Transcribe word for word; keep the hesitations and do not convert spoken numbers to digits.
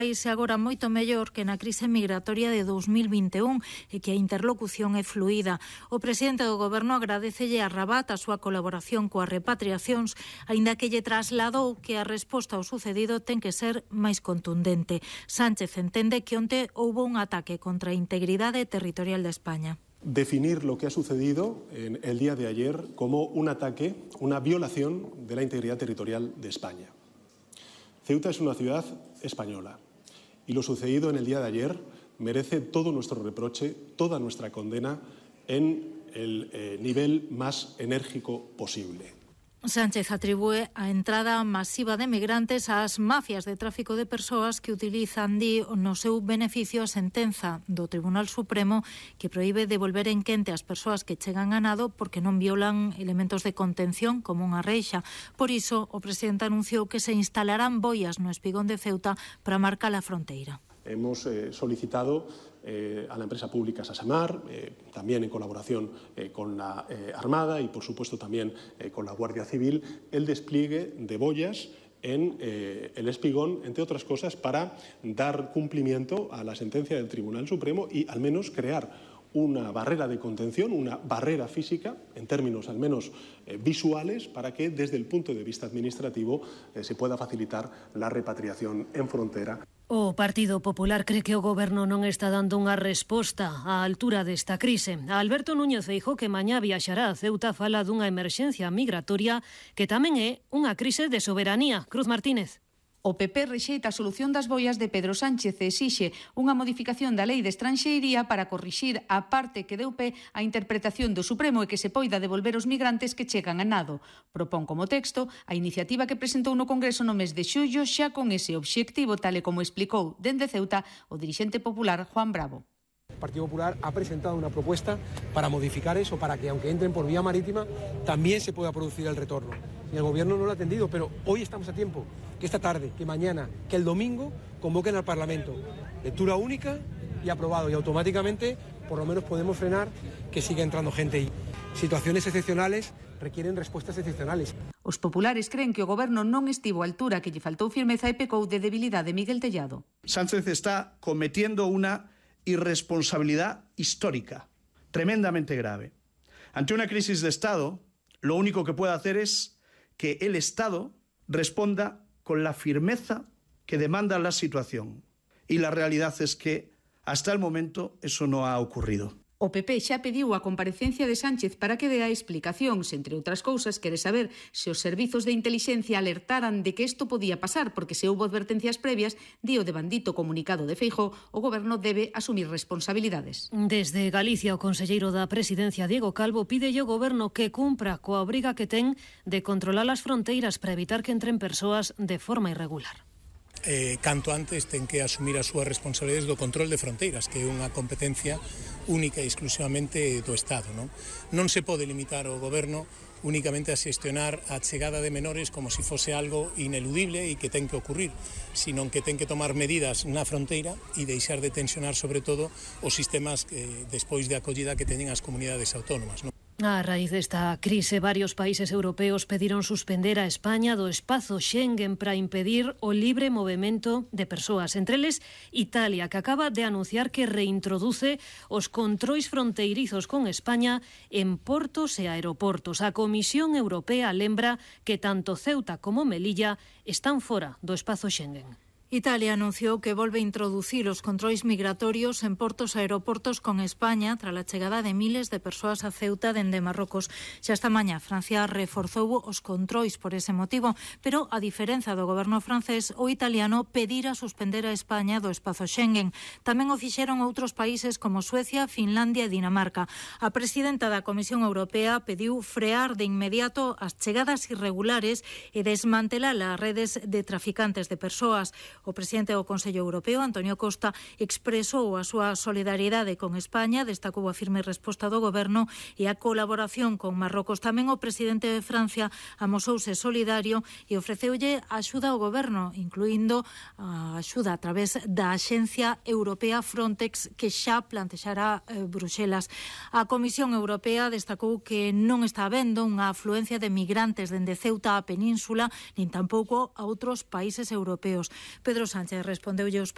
país é agora moito mellor que na crise migratoria de dous mil vinte e un e que a interlocución é fluida. O presidente do Goberno agradecelle a Rabat a súa colaboración coas repatriacións, aínda que lle trasladou que a resposta ao sucedido ten que ser máis contundente. Sánchez entende que onte houbo un ataque contra a integridade territorial de España. Definir lo que ha sucedido en el día de ayer como un ataque, una violación de la integridad territorial de España. Ceuta es una ciudad española y lo sucedido en el día de ayer merece todo nuestro reproche, toda nuestra condena en el eh, nivel más enérgico posible. Sánchez atribúe a entrada masiva de migrantes ás mafias de tráfico de persoas que utilizan, di, no seu beneficio a sentenza do Tribunal Supremo que proíbe devolver en quente as persoas que chegan a nado porque non violan elementos de contención como unha reixa. Por iso, o presidente anunciou que se instalarán boias no espigón de Ceuta para marcar a fronteira. Hemos eh, solicitado eh, a la empresa pública Sasamar, eh, también en colaboración eh, con la eh, Armada y, por supuesto, también eh, con la Guardia Civil, el despliegue de boyas en eh, el espigón, entre otras cosas, para dar cumplimiento a la sentencia del Tribunal Supremo y, al menos, crear una barrera de contención, una barrera física, en términos al menos eh, visuales, para que desde el punto de vista administrativo eh, se pueda facilitar la repatriación en frontera. O Partido Popular cree que o Goberno non está dando unha resposta á altura desta crise. A Alberto Núñez Feijóo, que mañá viaxará a Ceuta, fala dunha emerxencia migratoria que tamén é unha crise de soberanía. Cruz Martínez. O P P rexeita a solución das boias de Pedro Sánchez e exixe unha modificación da Lei de Estranxeiría para corrixir a parte que deu pé á interpretación do Supremo e que se poida devolver os migrantes que chegan a nado. Propón como texto a iniciativa que presentou no Congreso no mes de xullo xa con ese obxectivo, tal e como explicou dende Ceuta o dirixente popular Juan Bravo. El Partido Popular ha presentado una propuesta para modificar eso, para que aunque entren por vía marítima, también se pueda producir el retorno. Y el Gobierno no lo ha atendido, pero hoy estamos a tiempo, que esta tarde, que mañana, que el domingo convoquen al Parlamento. Lectura única y aprobado, y automáticamente por lo menos podemos frenar que siga entrando gente. Y situaciones excepcionales requieren respuestas excepcionales. Os populares creen que o Goberno non estivo á altura, que lle faltou firmeza e pecou de debilidade Miguel Tellado. Sánchez está cometiendo una irresponsabilidad histórica, tremendamente grave. Ante una crisis de Estado, lo único que puede hacer es que el Estado responda con la firmeza que demanda la situación. Y la realidad es que, hasta el momento, eso no ha ocurrido. O P P xa pediu a comparecencia de Sánchez para que dea explicacións. Entre outras cousas, quere saber se os servizos de intelixencia alertaran de que isto podía pasar, porque se houbo advertencias previas, di o devandito comunicado de Feijóo, o Goberno debe asumir responsabilidades. Desde Galicia, o conselleiro da Presidencia, Diego Calvo, pide ao Goberno que cumpra coa obriga que ten de controlar as fronteiras para evitar que entren persoas de forma irregular. Eh, canto antes ten que asumir as súas responsabilidades do control de fronteiras, que é unha competencia única e exclusivamente do Estado. Non, non se pode limitar o Goberno únicamente a xestionar a chegada de menores como se fose algo ineludible e que ten que ocurrir, sino que ten que tomar medidas na fronteira e deixar de tensionar sobre todo os sistemas que, despois de acollida que teñen as comunidades autónomas. Non? A raíz desta crise, varios países europeos pediron suspender a España do espazo Schengen para impedir o libre movimento de persoas. Entre eles, Italia, que acaba de anunciar que reintroduce os controis fronteirizos con España en portos e aeroportos. A Comisión Europea lembra que tanto Ceuta como Melilla están fora do espazo Schengen. Italia anunciou que volve a introducir os controis migratorios en portos e aeroportos con España tras a chegada de miles de persoas a Ceuta dende Marrocos. Xa esta mañá Francia reforzou os controis por ese motivo, pero a diferenza do goberno francés, o italiano pedira suspender a España do espazo Schengen. Tamén o fixeron outros países como Suecia, Finlandia e Dinamarca. A presidenta da Comisión Europea pediu frear de inmediato as chegadas irregulares e desmantelar as redes de traficantes de persoas. O presidente do Consello Europeo, Antonio Costa, expresou a súa solidariedade con España, destacou a firme resposta do goberno e a colaboración con Marrocos. Tamén o presidente de Francia amosouse solidario e ofreceulle axuda ao goberno, incluindo a axuda a través da Axencia Europea Frontex, que xa plantexará eh, Bruxelas. A Comisión Europea destacou que non está habendo unha afluencia de migrantes dende Ceuta á península, nin tampouco a outros países europeos. Pedro Sánchez respondeulle aos